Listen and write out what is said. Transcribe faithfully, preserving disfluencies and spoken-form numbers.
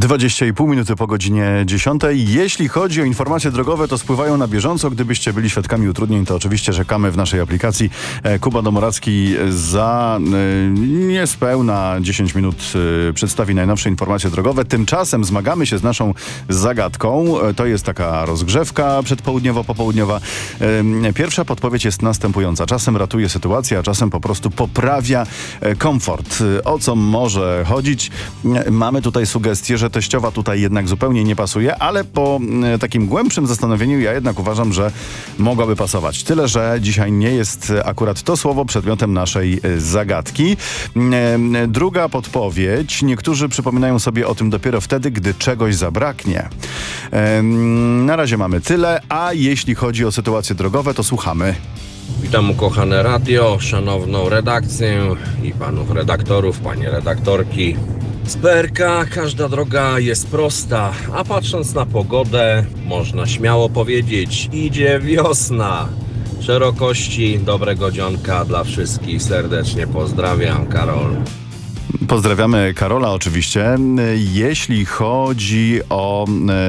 dwadzieścia i pół minuty po godzinie dziesiątej. Jeśli chodzi o informacje drogowe, to spływają na bieżąco. Gdybyście byli świadkami utrudnień, to oczywiście czekamy w naszej aplikacji. Kuba Domoracki za niespełna dziesięć minut przedstawi najnowsze informacje drogowe. Tymczasem zmagamy się z naszą zagadką. To jest taka rozgrzewka przedpołudniowo-popołudniowa. Pierwsza podpowiedź jest następująca. Czasem ratuje sytuację, a czasem po prostu poprawia komfort. O co może chodzić? Mamy tutaj sugestię, że teściowa tutaj jednak zupełnie nie pasuje, ale po takim głębszym zastanowieniu ja jednak uważam, że mogłaby pasować. Tyle, że dzisiaj nie jest akurat to słowo przedmiotem naszej zagadki. Druga podpowiedź. Niektórzy przypominają sobie o tym dopiero wtedy, gdy czegoś zabraknie. Na razie mamy tyle, a jeśli chodzi o sytuacje drogowe, to słuchamy. Witam ukochane radio, szanowną redakcję i panów redaktorów, panie redaktorki. Z P R K każda droga jest prosta, a patrząc na pogodę można śmiało powiedzieć: idzie wiosna. Szerokości dobrego dzionka dla wszystkich. Serdecznie pozdrawiam, Karol. Pozdrawiamy Karola oczywiście. Jeśli chodzi o